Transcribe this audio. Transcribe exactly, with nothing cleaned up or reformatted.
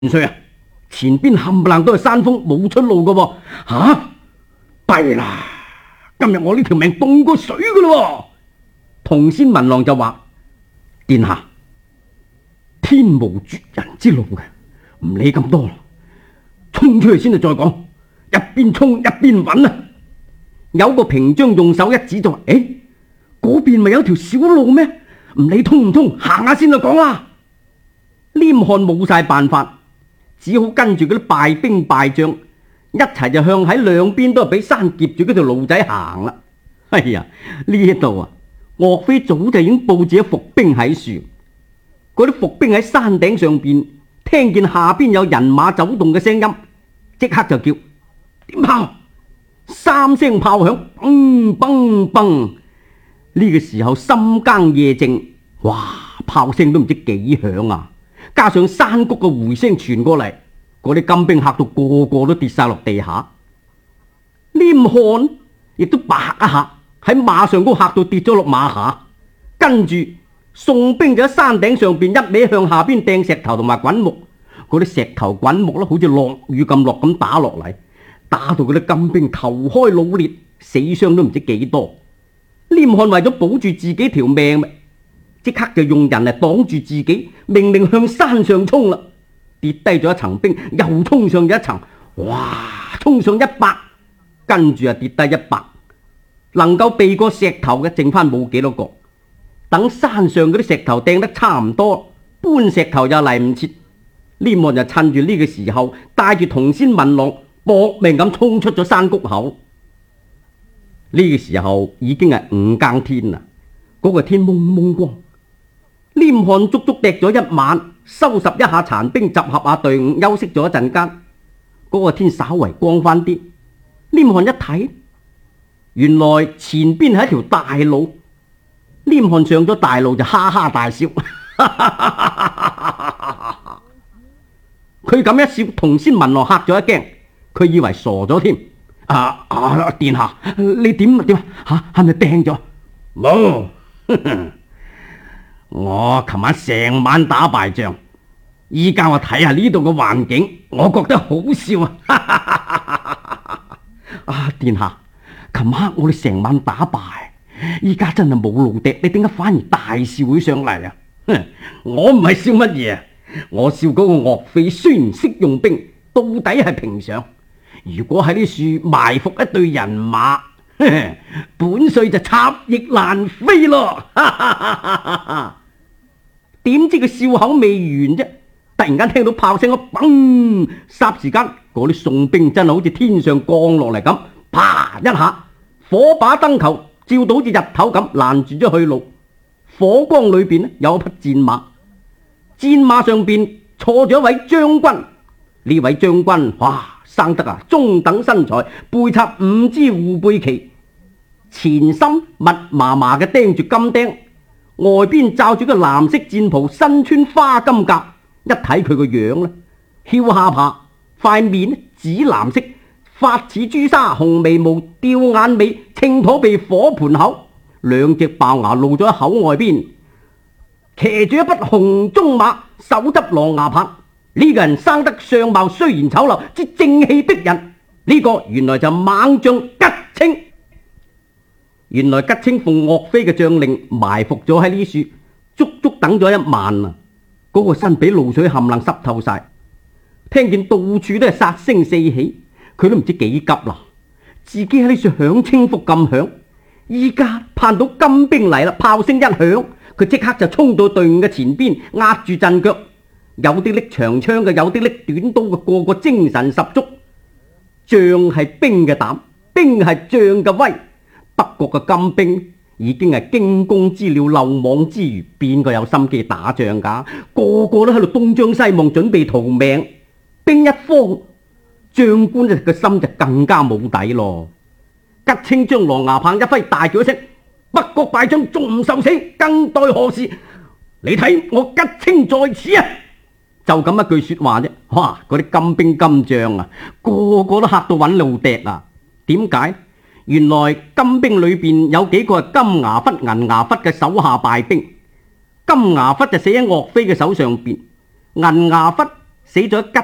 帥啊，前邊冚唪唥都係山峰，冇出路噶喎。吓，弊啦！今日我呢條命凍過水噶咯。同仙文郎就話：殿下，天無絕人之路嘅，唔理咁多啦，衝出去先就再講。一邊衝一邊揾啊！有個平章用手一指就話：誒，嗰邊咪有條小路咩？唔理通唔通，行下先就講啦。黏漢冇晒辦法，只好跟住嗰啲敗兵敗將一齊就向喺兩邊都係俾山夾住嗰條路仔行啦。哎呀，呢一度啊，岳飛早就已經布置咗伏兵喺樹，嗰啲伏兵喺山頂上邊聽見下邊有人馬走動嘅聲音，即刻就叫點炮，三聲炮響，嘣嘣嘣。呢個時候深更夜靜，哇，炮聲都唔知幾響啊！加上山谷嘅回聲傳過嚟，嗰啲金兵嚇到個個都跌晒落地下。黏漢亦都白一下，喺馬上都嚇到跌咗落馬下。跟住宋兵就喺山頂上邊一味向下邊掟石頭同埋滾木，嗰啲石頭滾木咧好似落雨咁落咁打落嚟，打到嗰啲金兵頭開腦裂，死傷都唔知幾多。黏漢為咗保住自己條命，即刻就用人嚟擋住自己，命令向山上衝啦。跌低咗一層冰，又衝上咗一層，哇！衝上一百，跟住啊跌低一百，能夠避過石頭嘅剩翻冇幾多個。等山上嗰啲石頭掟得差唔多，搬石頭又嚟唔切，黏漢就趁住呢個時候，帶住同仙文郎搏命咁衝出咗山谷口。呢個時候已經係五更天啦，嗰個天蒙蒙光。黏漢足足趯咗一晚，收拾一下殘兵，集合下隊伍，休息咗一陣間，嗰個天稍為光翻啲。黏漢一睇，原來前邊係一條大路。黏漢上咗大路就哈哈大笑，佢咁一笑，同仙文郎嚇咗一驚，佢以為傻咗添。啊啊！殿下，你點點吓？係咪病咗？冇，我琴晚成晚打敗仗，依家我睇下呢度嘅環境，我覺得好笑啊！啊，殿下，琴晚我哋成晚打敗，依家真係冇路趯，你點解反而大笑起上嚟啊？我唔係笑乜嘢，我笑嗰個岳飛雖然識用兵，到底係平常。如果喺啲樹埋伏一隊人馬，本帥就插翼難飛咯。點知佢笑口未完啫，突然間聽到炮聲，嘣！霎時間嗰啲宋兵真係好似天上降落嚟咁，啪一下，火把燈球照到好似日頭咁攔住咗去路。火光裏邊有一匹戰馬，戰馬上邊坐咗一位將軍。呢位將軍哇，生得啊中等身材，背插五支護背旗，前心密麻麻嘅釘住金釘，外邊罩住個藍色戰袍，身穿花金甲。一睇佢個樣咧，翹下巴，塊面紫藍色，髮似朱砂，紅眉毛，吊眼尾，青駝鼻，火盆口，兩隻爆牙露咗喺口外邊，騎住一匹紅鬃馬，手執狼牙棒。呢個人生得相貌雖然醜陋，之正氣逼人。呢、這個原來就猛將吉清。原來吉清奉岳飛嘅將令埋伏咗喺呢處，足足等咗一晚啊！嗰、那個身俾露水冚唪唥濕透晒，聽見到處都係殺聲四起，佢都唔知幾急啦。自己喺呢處響清福咁響，依家盼到金兵嚟啦，炮聲一響，佢即刻就衝到隊伍嘅前邊，壓住陣腳。有啲拎長槍嘅，有啲拎短刀嘅，個個精神十足。仗係兵嘅膽，兵係將嘅威。北國嘅金兵已經係驚弓之鳥，漏網之魚，邊個有心機打仗噶？個個都喺度東張西望，準備逃命。兵一慌，將官嘅個心就更加冇底咯。吉清將狼牙棒一揮，大叫一聲：北國敗將仲唔受死，更待何時？你睇我吉清在此啊！就咁一句說話啫，哇！嗰啲金兵金將啊，個個都嚇到揾路趯啊！點解？原來金兵裏邊有幾個係金牙忽、銀牙忽嘅手下敗兵。金牙忽就死喺岳飛嘅手上邊，銀牙忽死咗吉